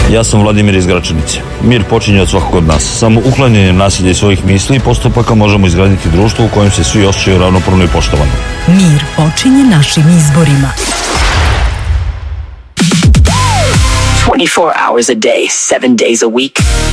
Ja sam Vladimir iz Gračanice. Mir počinje od svakog od nas. Samo uklanjanjem nasilja i svojih misli i postupaka možemo izgraditi društvo u kojem se svi osjećaju ravnopravno i poštovano. Mir počinje našim izborima. 24 hours a day, 7 days a week.